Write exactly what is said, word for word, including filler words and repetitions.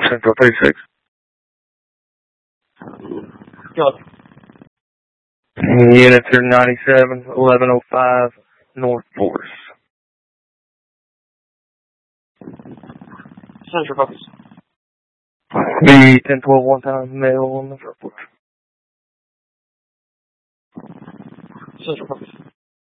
Central thirty-six. Go. Units are ninety-seven, eleven oh five, North Force. Central focus. The ten twelve one time mail on the report. Central focus.